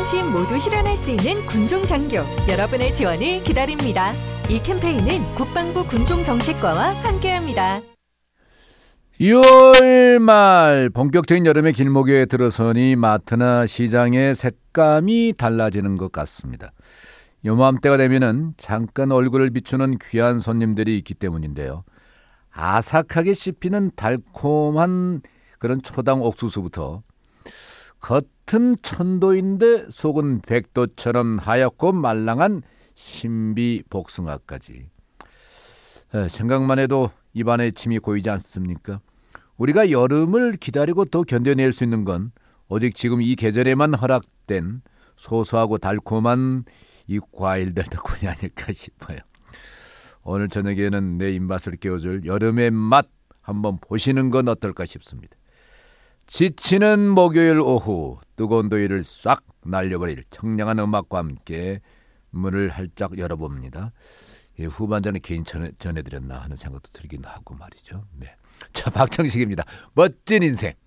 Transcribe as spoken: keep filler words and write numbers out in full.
안심 모두 실현할 수 있는 군종장교 여러분의 지원을 기다립니다. 이 캠페인은 국방부 군종정책과와 함께합니다. 유월 말 본격적인 여름의 길목에 들어서니 마트나 시장의 색감이 달라지는 것 같습니다. 요맘때가 되면은 잠깐 얼굴을 비추는 귀한 손님들이 있기 때문인데요. 아삭하게 씹히는 달콤한 그런 초당 옥수수부터 겉은 천도인데 속은 백도처럼 하얗고 말랑한 신비 복숭아까지. 생각만 해도 입안에 침이 고이지 않습니까? 우리가 여름을 기다리고 더 견뎌낼 수 있는 건 오직 지금 이 계절에만 허락된 소소하고 달콤한 이 과일들 덕분이 아닐까 싶어요. 오늘 저녁에는 내 입맛을 깨워줄 여름의 맛 한번 보시는 건 어떨까 싶습니다. 지치는 목요일 오후 뜨거운 더위를 싹 날려버릴 청량한 음악과 함께 문을 활짝 열어봅니다. 예, 후반전에 개인 전해, 전해드렸나 하는 생각도 들긴 하고 말이죠. 네. 자, 박정식입니다. 멋진 인생.